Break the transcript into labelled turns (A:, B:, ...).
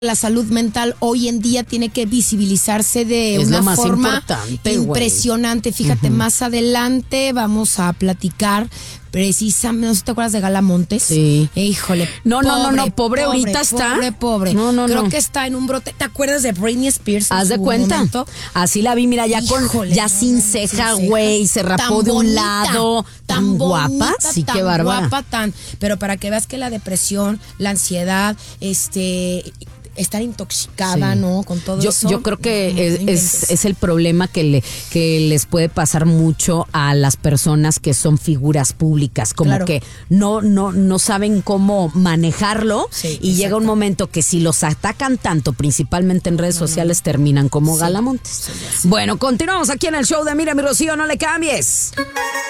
A: La salud mental hoy en día tiene que visibilizarse de una forma impresionante. Fíjate, más adelante vamos a platicar precisamente, no sé si te acuerdas de Gala Montes.
B: Sí.
A: Híjole.
B: Pobre ahorita está.
A: Pobre. Creo que está en un brote. ¿Te acuerdas de Britney Spears?
B: Haz de cuenta.
A: Momento?
B: Así la vi, mira, ya sin ceja, güey, se rapó de un lado. Tan guapa, sí, qué bárbara.
A: Pero para que veas que la depresión, la ansiedad, estar intoxicada, ¿no? Con todo eso.
B: Yo creo que es el problema que les puede pasar mucho a las personas que son figuras públicas, como que no saben cómo manejarlo, y llega un momento que si los atacan tanto, principalmente en redes sociales, terminan como Gala Montes. Bueno, continuamos aquí en el show de Mira mi Rocío, no le cambies.